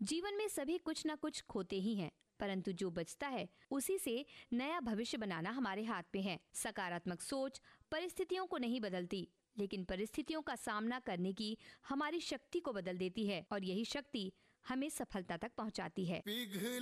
जीवन में सभी कुछ न कुछ खोते ही हैं, परंतु जो बचता है उसी से नया भविष्य बनाना हमारे हाथ पे है। सकारात्मक सोच परिस्थितियों को नहीं बदलती, लेकिन परिस्थितियों का सामना करने की हमारी शक्ति को बदल देती है और यही शक्ति हमें सफलता तक पहुंचाती है।